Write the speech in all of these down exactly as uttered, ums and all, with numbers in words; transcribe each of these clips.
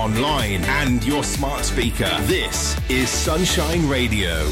online and your smart speaker. This is Sunshine Radio.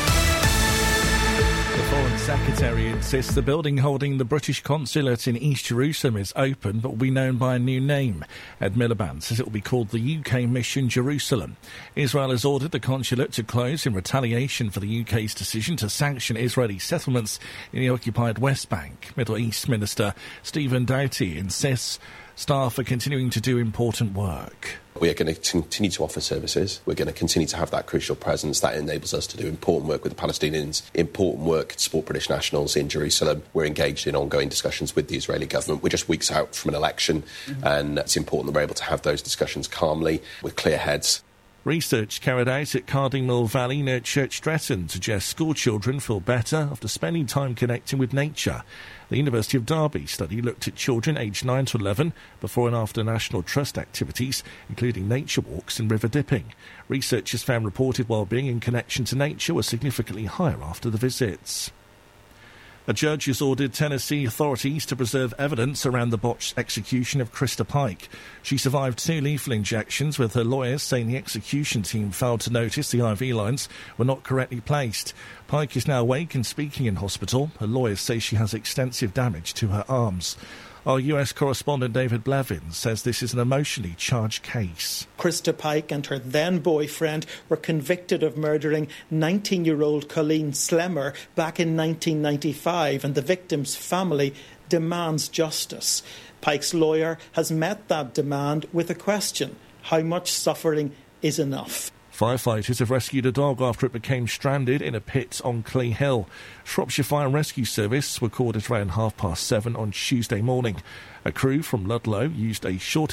The Foreign Secretary insists the building holding the British consulate in East Jerusalem is open but will be known by a new name. Ed Miliband says it will be called the U K Mission Jerusalem. Israel has ordered the consulate to close in retaliation for the U K's decision to sanction Israeli settlements in the occupied West Bank. Middle East Minister Stephen Doughty insists staff are continuing to do important work. We are going to continue to offer services. We're going to continue to have that crucial presence that enables us to do important work with the Palestinians, important work to support British nationals in Jerusalem. We're engaged in ongoing discussions with the Israeli government. We're just weeks out from an election, mm-hmm. and it's important that we're able to have those discussions calmly, with clear heads. Research carried out at Cardinal Valley near Church Stretton suggests school children feel better after spending time connecting with nature. The University of Derby study looked at children aged nine to eleven before and after National Trust activities, including nature walks and river dipping. Researchers found reported well-being in connection to nature was significantly higher after the visits. A judge has ordered Tennessee authorities to preserve evidence around the botched execution of Krista Pike. She survived two lethal injections, with her lawyers saying the execution team failed to notice the I V lines were not correctly placed. Pike is now awake and speaking in hospital. Her lawyers say she has extensive damage to her arms. Our U S correspondent David Blevins says this is an emotionally charged case. Krista Pike and her then-boyfriend were convicted of murdering nineteen-year-old Colleen Slemmer back in nineteen ninety-five, and the victim's family demands justice. Pike's lawyer has met that demand with a question: how much suffering is enough? Firefighters have rescued a dog after it became stranded in a pit on Clee Hill. Shropshire Fire and Rescue Service were called at around half past seven on Tuesday morning. A crew from Ludlow used a short